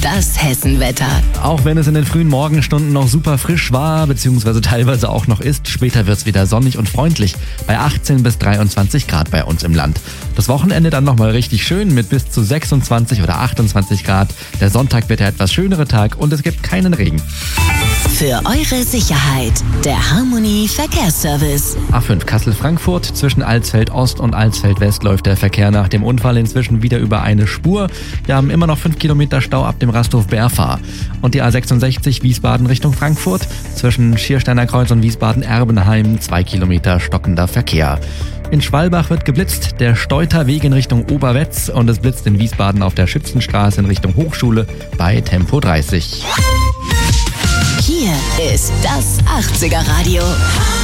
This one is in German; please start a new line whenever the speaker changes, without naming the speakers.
Das Hessenwetter.
Auch wenn es in den frühen Morgenstunden noch super frisch war, beziehungsweise teilweise auch noch ist, später wird es wieder sonnig und freundlich bei 18 bis 23 Grad bei uns im Land. Das Wochenende dann nochmal richtig schön mit bis zu 26 oder 28 Grad. Der Sonntag wird der etwas schönere Tag und es gibt keinen Regen.
Für eure Sicherheit, der Harmony Verkehrsservice.
A5 Kassel-Frankfurt, zwischen Alsfeld Ost und Alsfeld West läuft der Verkehr nach dem Unfall inzwischen wieder über eine Spur. Wir haben immer noch 5 Kilometer Stau ab dem Rasthof Berfa. Und die A66 Wiesbaden Richtung Frankfurt, zwischen Schiersteiner Kreuz und Wiesbaden-Erbenheim 2 Kilometer stockender Verkehr. In Schwalbach wird geblitzt, der Steuterweg in Richtung Oberwetz und es blitzt in Wiesbaden auf der Schützenstraße in Richtung Hochschule bei Tempo 30.
Hier ist das 80er Radio.